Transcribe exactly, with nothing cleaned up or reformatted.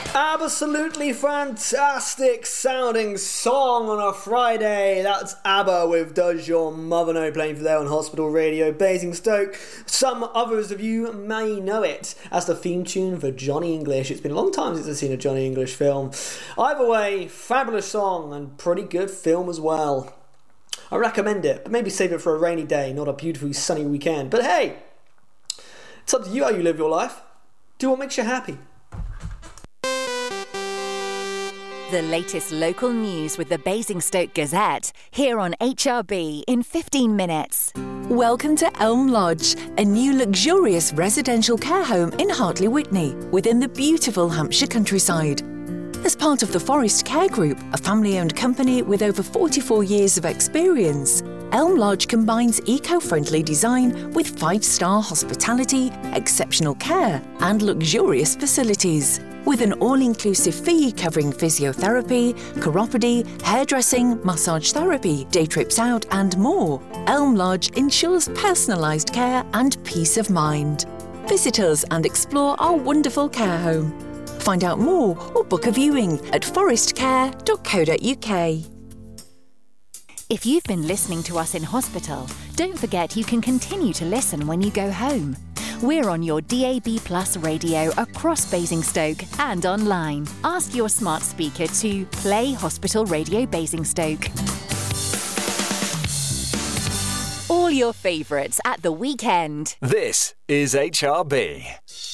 Absolutely fantastic sounding song on a Friday. That's ABBA with Does Your Mother Know, playing for there on Hospital Radio Basingstoke. Some others of you may know it as the theme tune for Johnny English. It's been a long time since I've seen a Johnny English film. Either way, fabulous song and pretty good film as well. I recommend it, but maybe save it for a rainy day, not a beautifully sunny weekend. But hey, it's up to you how you live your life. Do what makes you happy. The latest local news with the Basingstoke Gazette, here on H R B in fifteen minutes. Welcome to Elm Lodge, a new luxurious residential care home in Hartley Witney, within the beautiful Hampshire countryside. As part of the Forest Care Group, a family-owned company with over forty-four years of experience, Elm Lodge combines eco-friendly design with five-star hospitality, exceptional care and luxurious facilities. With an all-inclusive fee covering physiotherapy, chiropody, hairdressing, massage therapy, day trips out and more, Elm Lodge ensures personalised care and peace of mind. Visit us and explore our wonderful care home. Find out more or book a viewing at forest care dot co dot uk. If you've been listening to us in hospital, don't forget you can continue to listen when you go home. We're on your D A B Plus radio across Basingstoke and online. Ask your smart speaker to play Hospital Radio Basingstoke. All your favourites at the weekend. This is H R B.